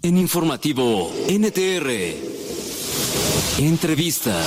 En Informativo NTR. Entrevista.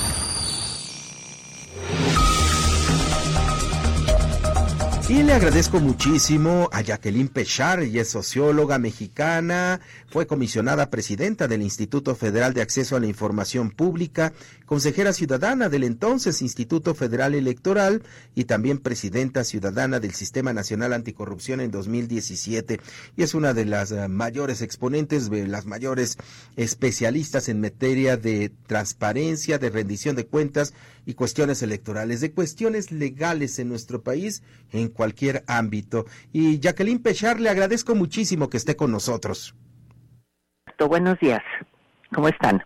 Y le agradezco muchísimo a Jacqueline Pechar, ella es socióloga mexicana, fue comisionada presidenta del Instituto Federal de Acceso a la Información Pública, consejera ciudadana del entonces Instituto Federal Electoral y también presidenta ciudadana del Sistema Nacional Anticorrupción en 2017. Y es una de las mayores exponentes, de las mayores especialistas en materia de transparencia, de rendición de cuentas y cuestiones electorales, de cuestiones legales en nuestro país, en cualquier ámbito. Y Jacqueline Pechar, le agradezco muchísimo que esté con nosotros. Buenos días, ¿cómo están?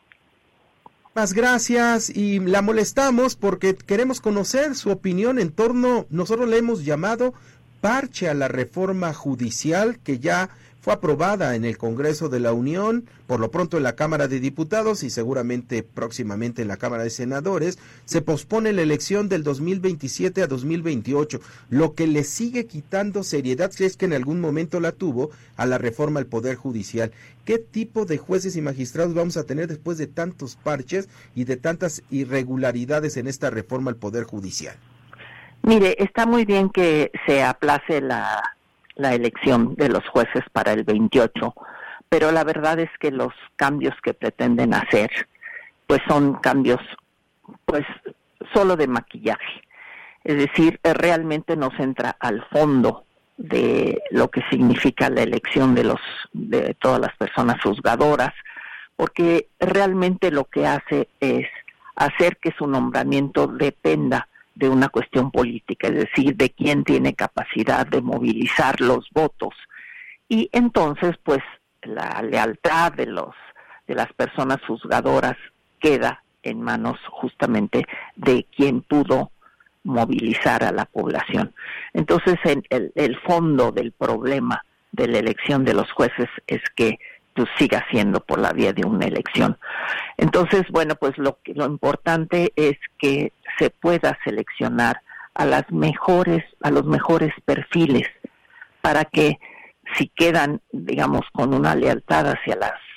Más gracias, y la molestamos porque queremos conocer su opinión en torno, nosotros le hemos llamado parche a la reforma judicial que ya fue aprobada en el Congreso de la Unión, por lo pronto en la Cámara de Diputados y seguramente próximamente en la Cámara de Senadores. Se pospone la elección del 2027 a 2028, lo que le sigue quitando seriedad, si es que en algún momento la tuvo, a la reforma al Poder Judicial. ¿Qué tipo de jueces y magistrados vamos a tener después de tantos parches y de tantas irregularidades en esta reforma al Poder Judicial? Mire, está muy bien que se aplace la elección de los jueces para el 28, pero la verdad es que los cambios que pretenden hacer, pues son cambios, pues, solo de maquillaje. Es decir, realmente no se entra al fondo de lo que significa la elección de todas las personas juzgadoras, porque realmente lo que hace es hacer que su nombramiento dependa de una cuestión política, es decir, de quién tiene capacidad de movilizar los votos. Y entonces, pues, la lealtad de las personas juzgadoras queda en manos justamente de quien pudo movilizar a la población. Entonces, el fondo del problema de la elección de los jueces es que pues siga siendo por la vía de una elección. Entonces, bueno, pues lo importante es que se pueda seleccionar a los mejores perfiles para que si quedan, digamos, con una lealtad hacia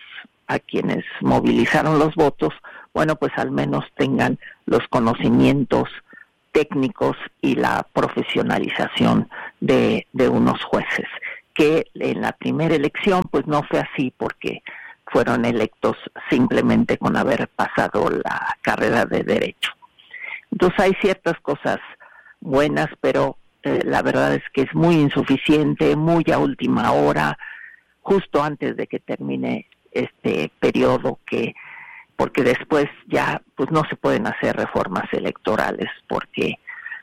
a quienes movilizaron los votos, bueno, pues al menos tengan los conocimientos técnicos y la profesionalización de unos jueces, que en la primera elección pues no fue así, porque fueron electos simplemente con haber pasado la carrera de Derecho. Entonces hay ciertas cosas buenas, pero la verdad es que es muy insuficiente, muy a última hora, justo antes de que termine este periodo, porque después ya pues no se pueden hacer reformas electorales, porque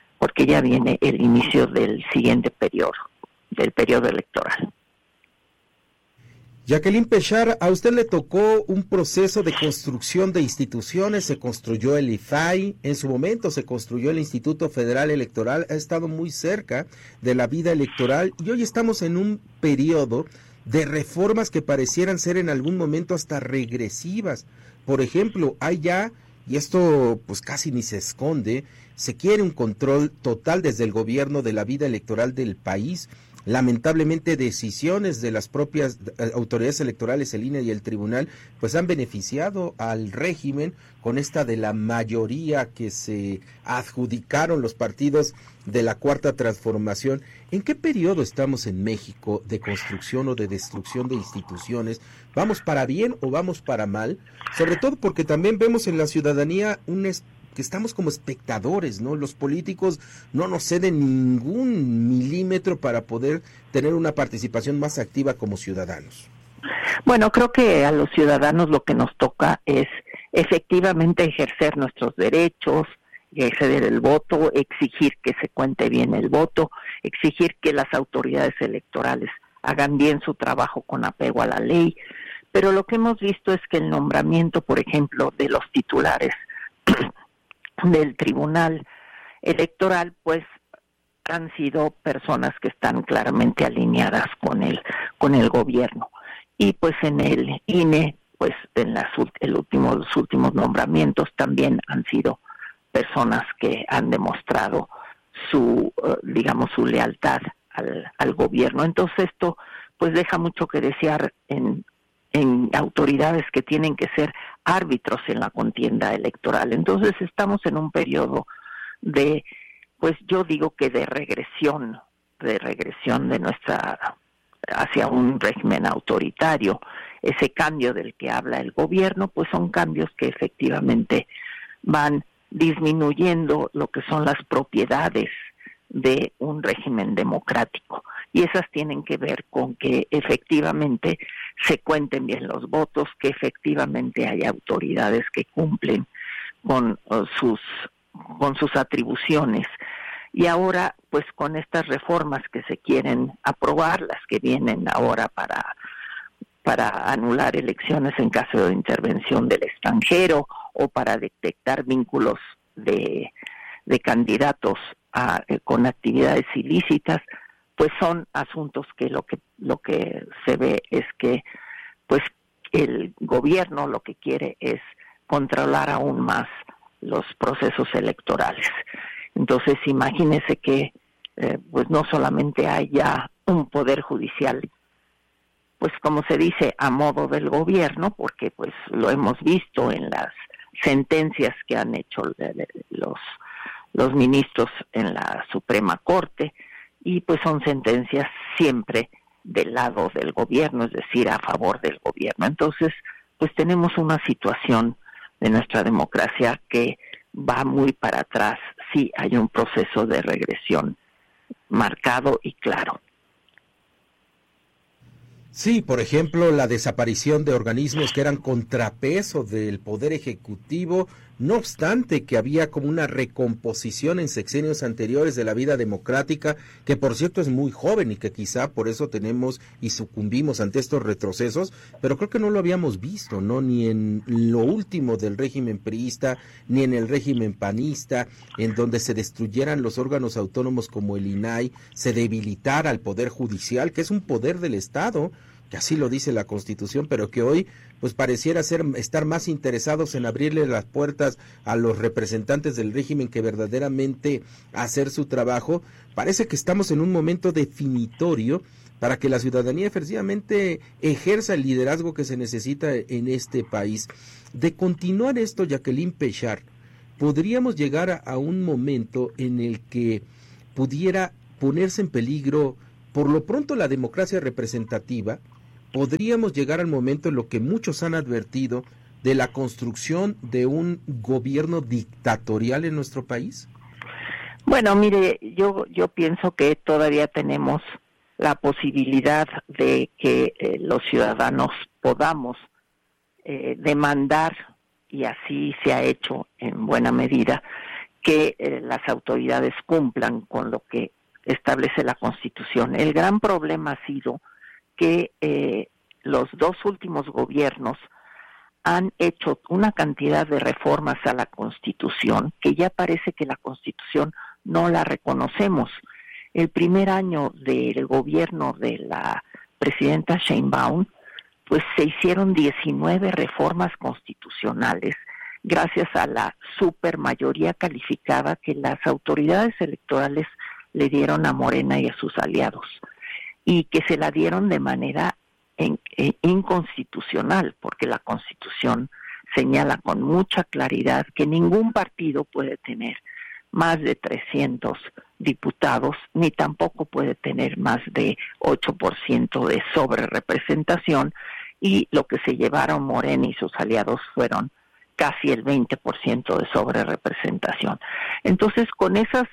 ya viene el inicio del siguiente periodo, del periodo electoral. Jacqueline Pechar, a usted le tocó un proceso de construcción de instituciones, se construyó el IFAI, en su momento se construyó el Instituto Federal Electoral, ha estado muy cerca de la vida electoral y hoy estamos en un periodo de reformas que parecieran ser en algún momento hasta regresivas. Por ejemplo, hay ya, y esto pues casi ni se esconde, se quiere un control total desde el gobierno de la vida electoral del país. Lamentablemente decisiones de las propias autoridades electorales, el INE y el tribunal, pues han beneficiado al régimen con esta de la mayoría que se adjudicaron los partidos de la Cuarta Transformación. ¿En qué periodo estamos en México de construcción o de destrucción de instituciones? ¿Vamos para bien o vamos para mal? Sobre todo porque también vemos en la ciudadanía que estamos como espectadores, ¿no? Los políticos no nos ceden ningún milímetro para poder tener una participación más activa como ciudadanos. Bueno, creo que a los ciudadanos lo que nos toca es efectivamente ejercer nuestros derechos, ejercer el voto, exigir que se cuente bien el voto, exigir que las autoridades electorales hagan bien su trabajo con apego a la ley. Pero lo que hemos visto es que el nombramiento, por ejemplo, de los titulares del Tribunal Electoral, pues han sido personas que están claramente alineadas con el gobierno. Y pues en el INE, pues en los últimos nombramientos también han sido personas que han demostrado su lealtad al gobierno. Entonces esto pues deja mucho que desear en en autoridades que tienen que ser árbitros en la contienda electoral. Entonces estamos en un periodo de, pues yo digo que de regresión de nuestra hacia un régimen autoritario. Ese cambio del que habla el gobierno, pues son cambios que efectivamente van disminuyendo lo que son las propiedades de un régimen democrático. Y esas tienen que ver con que efectivamente se cuenten bien los votos, que efectivamente haya autoridades que cumplen con sus atribuciones. Y ahora, pues con estas reformas que se quieren aprobar, las que vienen ahora para anular elecciones en caso de intervención del extranjero o para detectar vínculos de candidatos con actividades ilícitas, pues son asuntos que lo que se ve es que pues el gobierno lo que quiere es controlar aún más los procesos electorales. Entonces imagínese que pues no solamente haya un poder judicial, pues como se dice, a modo del gobierno, porque pues lo hemos visto en las sentencias que han hecho los ministros en la Suprema Corte, y pues son sentencias siempre del lado del gobierno, es decir, a favor del gobierno. Entonces, pues tenemos una situación de nuestra democracia que va muy para atrás. Sí, hay un proceso de regresión marcado y claro. Sí, por ejemplo, la desaparición de organismos que eran contrapeso del Poder Ejecutivo, no obstante que había como una recomposición en sexenios anteriores de la vida democrática, que por cierto es muy joven y que quizá por eso tenemos y sucumbimos ante estos retrocesos, pero creo que no lo habíamos visto, ¿no? Ni en lo último del régimen priista, ni en el régimen panista, en donde se destruyeran los órganos autónomos como el INAI, se debilitara el Poder Judicial, que es un poder del Estado, que así lo dice la Constitución, pero que hoy pues pareciera estar más interesados en abrirle las puertas a los representantes del régimen que verdaderamente hacer su trabajo. Parece que estamos en un momento definitorio para que la ciudadanía efectivamente ejerza el liderazgo que se necesita en este país. De continuar esto, Jacqueline Pechard, podríamos llegar a un momento en el que pudiera ponerse en peligro, por lo pronto, la democracia representativa. ¿Podríamos llegar al momento en lo que muchos han advertido de la construcción de un gobierno dictatorial en nuestro país? Bueno, mire, yo pienso que todavía tenemos la posibilidad de que los ciudadanos podamos demandar, y así se ha hecho en buena medida, que las autoridades cumplan con lo que establece la Constitución. El gran problema ha sido que los dos últimos gobiernos han hecho una cantidad de reformas a la Constitución que ya parece que la Constitución no la reconocemos. El primer año del gobierno de la presidenta Sheinbaum, pues se hicieron 19 reformas constitucionales gracias a la supermayoría calificada que las autoridades electorales le dieron a Morena y a sus aliados, y que se la dieron de manera inconstitucional, porque la Constitución señala con mucha claridad que ningún partido puede tener más de 300 diputados, ni tampoco puede tener más de 8% de sobrerepresentación, y lo que se llevaron Morena y sus aliados fueron casi el 20% de sobrerepresentación. Entonces, con esas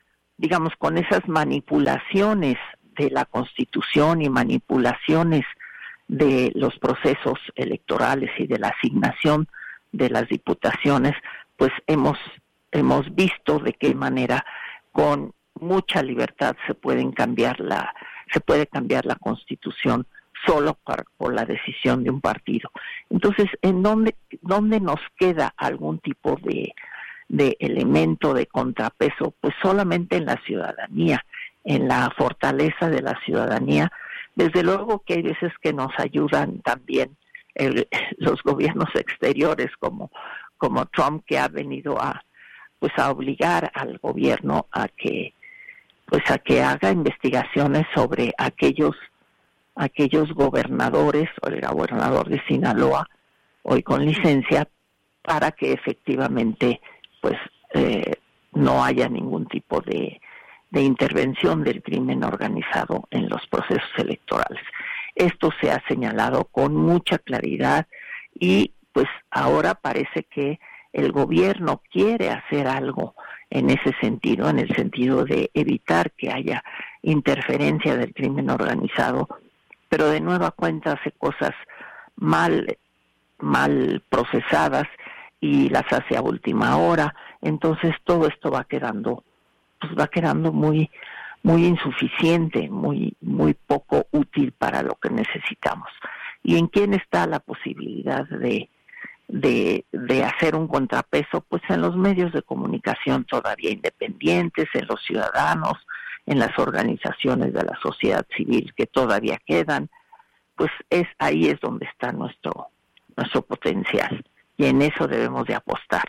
manipulaciones de la Constitución y manipulaciones de los procesos electorales y de la asignación de las diputaciones, pues hemos visto de qué manera con mucha libertad se puede cambiar la Constitución solo por la decisión de un partido. Entonces, ¿en dónde nos queda algún tipo de elemento de contrapeso? Pues solamente en la ciudadanía, en la fortaleza de la ciudadanía. Desde luego que hay veces que nos ayudan también los gobiernos exteriores como Trump, que ha venido a obligar al gobierno a que haga investigaciones sobre aquellos aquellos gobernadores, o el gobernador de Sinaloa, hoy con licencia, para que efectivamente pues no haya ningún tipo de intervención del crimen organizado en los procesos electorales. Esto se ha señalado con mucha claridad y pues ahora parece que el gobierno quiere hacer algo en ese sentido, en el sentido de evitar que haya interferencia del crimen organizado, pero de nueva cuenta hace cosas mal procesadas y las hace a última hora. Entonces todo esto va quedando muy insuficiente, muy poco útil para lo que necesitamos. ¿Y en quién está la posibilidad de hacer un contrapeso? Pues en los medios de comunicación todavía independientes, en los ciudadanos, en las organizaciones de la sociedad civil que todavía quedan. Pues ahí es donde está nuestro potencial, y en eso debemos de apostar.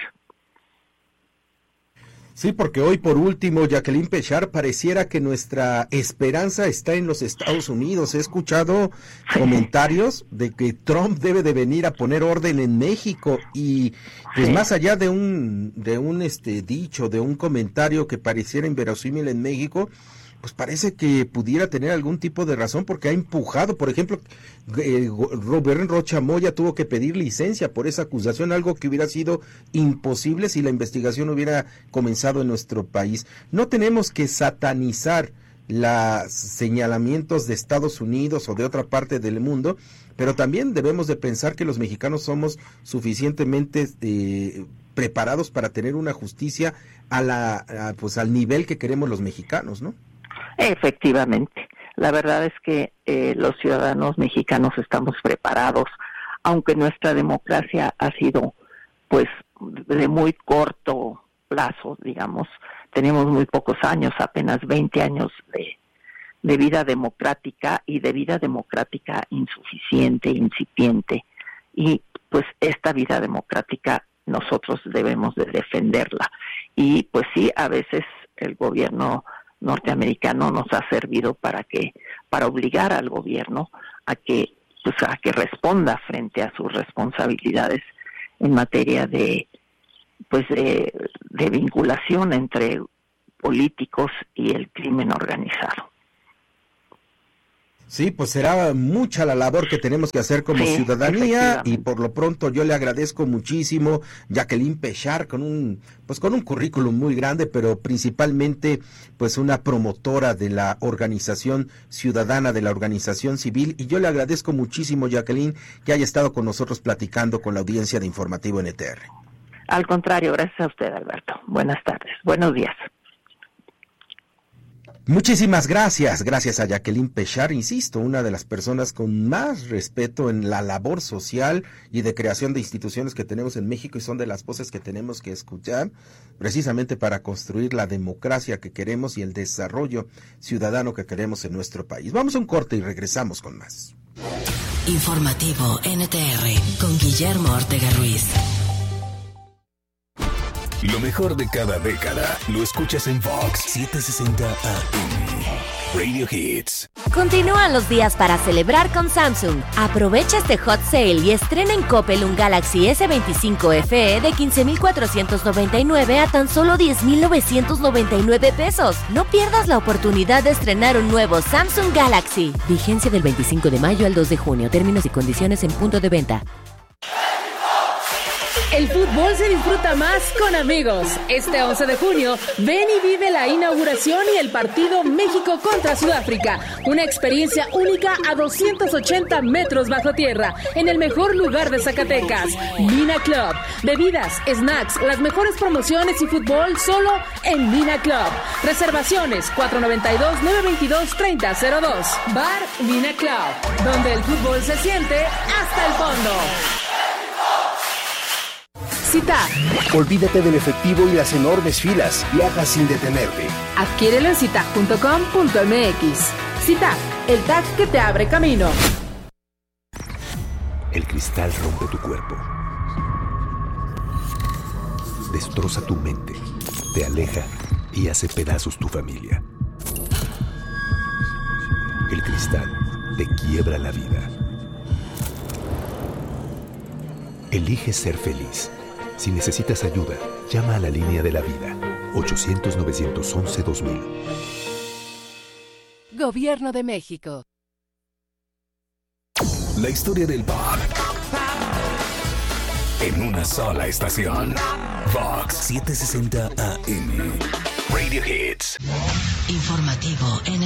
Sí, porque hoy por último, Jacqueline Pechard, pareciera que nuestra esperanza está en los Estados Unidos. He escuchado comentarios de que Trump debe de venir a poner orden en México, y pues más allá de un dicho, de un comentario que pareciera inverosímil en México, pues parece que pudiera tener algún tipo de razón, porque ha empujado, por ejemplo, Rubén Rocha Moya tuvo que pedir licencia por esa acusación, algo que hubiera sido imposible si la investigación hubiera comenzado en nuestro país. No tenemos que satanizar los señalamientos de Estados Unidos o de otra parte del mundo, pero también debemos de pensar que los mexicanos somos suficientemente preparados para tener una justicia al nivel que queremos los mexicanos, ¿no? Efectivamente, la verdad es que los ciudadanos mexicanos estamos preparados, aunque nuestra democracia ha sido pues de muy corto plazo, digamos, tenemos muy pocos años, apenas 20 años de vida democrática, y de vida democrática insuficiente, incipiente, y pues esta vida democrática nosotros debemos de defenderla. Y pues sí, a veces el gobierno norteamericano nos ha servido para obligar al gobierno a que responda frente a sus responsabilidades en materia de vinculación entre políticos y el crimen organizado. Sí, pues será mucha la labor que tenemos que hacer como ciudadanía, y por lo pronto yo le agradezco muchísimo, Jacqueline Pechard, con un currículum muy grande, pero principalmente pues una promotora de la organización ciudadana, de la organización civil, y yo le agradezco muchísimo, Jacqueline, que haya estado con nosotros platicando con la audiencia de Informativo NTR. Al contrario, gracias a usted, Alberto. Buenas tardes, buenos días. Muchísimas gracias a Jacqueline Pechard, insisto, una de las personas con más respeto en la labor social y de creación de instituciones que tenemos en México, y son de las voces que tenemos que escuchar precisamente para construir la democracia que queremos y el desarrollo ciudadano que queremos en nuestro país. Vamos a un corte y regresamos con más. Informativo NTR con Guillermo Ortega Ruiz. Lo mejor de cada década lo escuchas en Vox 760 AM. Radio Hits. Continúan los días para celebrar con Samsung. Aprovecha este hot sale y estrena en Coppel un Galaxy S25 FE de 15,499 a tan solo 10,999 pesos. No pierdas la oportunidad de estrenar un nuevo Samsung Galaxy. Vigencia del 25 de mayo al 2 de junio. Términos y condiciones en punto de venta. El fútbol se disfruta más con amigos. Este 11 de junio, ven y vive la inauguración y el partido México contra Sudáfrica. Una experiencia única a 280 metros bajo tierra, en el mejor lugar de Zacatecas. Mina Club. Bebidas, snacks, las mejores promociones y fútbol solo en Mina Club. Reservaciones 492-922-3002. Bar Mina Club, donde el fútbol se siente hasta el fondo. Cita. Olvídate del efectivo y las enormes filas. Viaja sin detenerte. Adquiérelo en cita.com.mx. Cita, el tag que te abre camino. El cristal rompe tu cuerpo. Destroza tu mente. Te aleja y hace pedazos tu familia. El cristal te quiebra la vida. Elige ser feliz. Si necesitas ayuda, llama a la línea de la vida. 800-911-2000. Gobierno de México. La historia del pop. En una sola estación. Vox 760 AM. Radio Hits. Informativo NTR.